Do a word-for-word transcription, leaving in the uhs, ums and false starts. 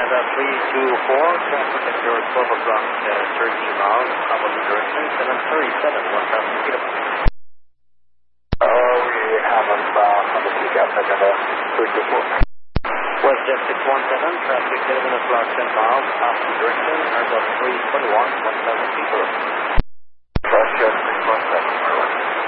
Canada three two four, traffic at your twelve o'clock, uh, thirteen miles, opposite direction, seven thirty-seven, one thousand feet above. Oh, we haven't found the peak out at three two four. WestJet six one seven, traffic eleven o'clock, ten miles, opposite direction, Airbus three twenty-one, one thousand feet above.